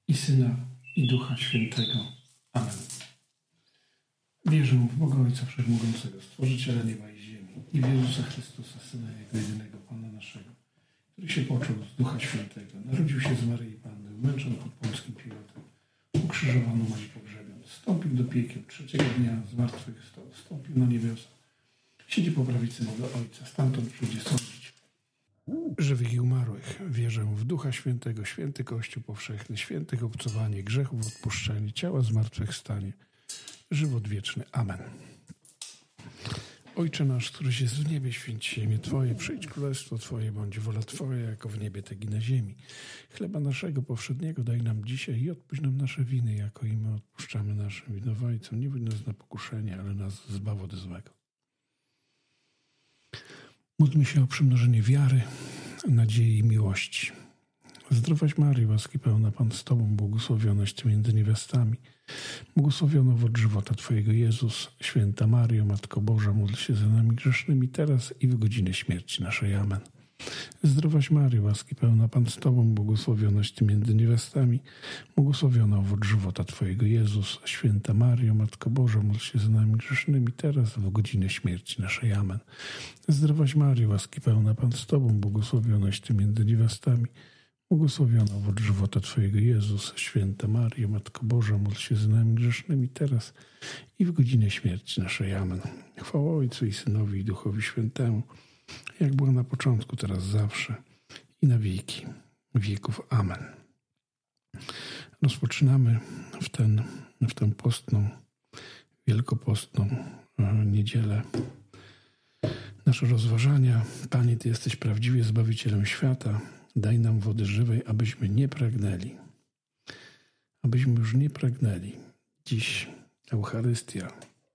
i Syna, i Ducha Świętego. Amen. Wierzę w Boga Ojca Wszechmogącego, Stworzyciela nieba i ziemi, i w Jezusa Chrystusa, Syna Jego jedynego, Pana naszego, który się począł z Ducha Świętego, narodził się z Maryi Panny, umęczon pod Pąckim Piłatem, ukrzyżowano i pogrzebion, wstąpił do piekieł, trzeciego dnia zmartwychwstał, wstąpił na niebiosa, siedzi po prawicy mego Ojca, stamtąd przyjdzie sądzić żywych i umarłych. Wierzę w Ducha Świętego, święty Kościół powszechny, świętych obcowanie, grzechów odpuszczenie, ciała zmartwychwstanie, żywot wieczny. Amen. Ojcze nasz, któryś jest w niebie, święć się imię Twoje, przyjdź królestwo Twoje, bądź wola Twoja, jako w niebie, tak i na ziemi. Chleba naszego powszedniego daj nam dzisiaj i odpuść nam nasze winy, jako i my odpuszczamy naszym winowajcom. Nie wódź nas na pokuszenie, ale nas zbaw od złego. Módlmy się o przymnożenie wiary, nadziei i miłości. Zdrowaś Maryjo, łaski pełna, Pan z Tobą, błogosławionaś Ty między niewiastami. Błogosławiony owoc żywota Twojego, Jezus. Święta Maryjo, Matko Boża, módl się za nami grzesznymi, teraz i w godzinę śmierci naszej. Amen. Zdrowaś Maryjo, łaski pełna, Pan z Tobą, błogosławionaś Ty między niewiastami. Błogosławiony owoc żywota Twojego, Jezus. Święta Maryjo, Matko Boża, módl się za nami grzesznymi, teraz w godzinę śmierci naszej. Amen. Zdrowaś Maryjo, łaski pełna, Pan z Tobą, błogosławionaś Ty między niewiastami. Błogosławiona owoc żywota Twojego, Jezus. Święta Maryjo, Matko Boża, módl się za nami grzesznymi, teraz i w godzinę śmierci naszej. Amen. Chwała Ojcu i Synowi, i Duchowi Świętemu, jak było na początku, teraz zawsze i na wieki wieków. Amen. Rozpoczynamy w tę postną, wielkopostną niedzielę nasze rozważania. Panie, Ty jesteś prawdziwie Zbawicielem świata. Daj nam wody żywej, abyśmy nie pragnęli. Abyśmy już nie pragnęli. Dziś Eucharystia,